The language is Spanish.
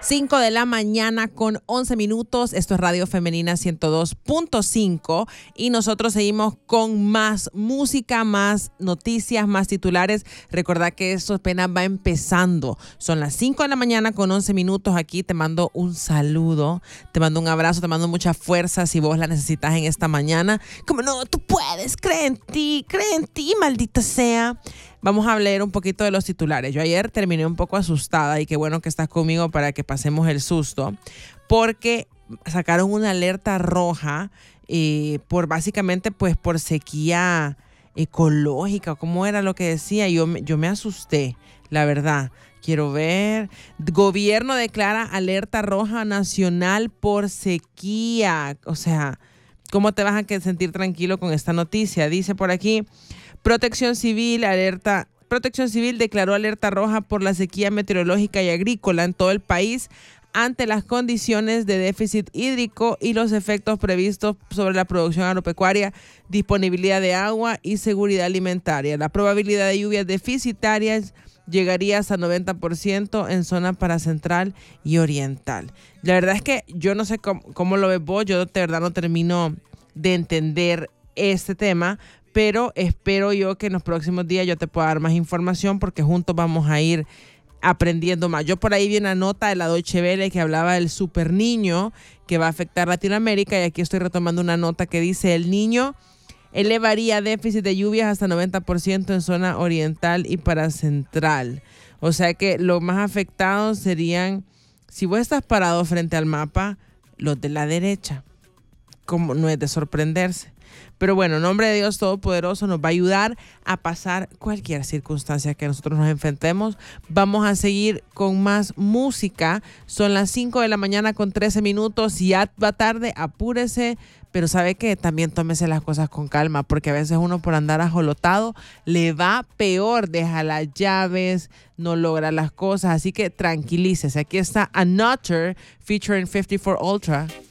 5 de la mañana con 11 minutos. Esto es Radio Femenina 102.5 y nosotros seguimos con más música, más noticias, más titulares. Recordad que esto apenas va empezando. Son las 5 de la mañana con 11 minutos. Aquí te mando un saludo, te mando un abrazo, te mando mucha fuerza si vos la necesitas en esta mañana. Como no, tú puedes, cree en ti, maldita sea. Vamos a hablar un poquito de los titulares. Yo ayer terminé un poco asustada y qué bueno que estás conmigo para que pasemos el susto, porque sacaron una alerta roja por básicamente pues por sequía ecológica. ¿Cómo era lo que decía? Yo me asusté, la verdad. Quiero ver. Gobierno declara alerta roja nacional por sequía. O sea, ¿cómo te vas a sentir tranquilo con esta noticia? Dice por aquí, Protección Civil declaró alerta roja por la sequía meteorológica y agrícola en todo el país ante las condiciones de déficit hídrico y los efectos previstos sobre la producción agropecuaria, disponibilidad de agua y seguridad alimentaria. La probabilidad de lluvias deficitarias llegaría hasta 90% en zona paracentral y oriental. La verdad es que yo no sé cómo lo ves vos, yo de verdad no termino de entender este tema, pero espero yo que en los próximos días yo te pueda dar más información porque juntos vamos a ir aprendiendo más. Yo por ahí vi una nota de la Deutsche Welle que hablaba del super niño que va a afectar Latinoamérica y aquí estoy retomando una nota que dice el niño elevaría déficit de lluvias hasta 90% en zona oriental y paracentral. O sea que los más afectados serían, si vos estás parado frente al mapa, los de la derecha. Como no es de sorprenderse. Pero bueno, en nombre de Dios Todopoderoso nos va a ayudar a pasar cualquier circunstancia que nosotros nos enfrentemos. Vamos a seguir con más música. Son las 5 de la mañana con 13 minutos. Ya va tarde, apúrese. Pero sabe que también tómese las cosas con calma, porque a veces uno por andar ajolotado le va peor, deja las llaves, no logra las cosas. Así que tranquilícese. Aquí está Another featuring 54 Ultra.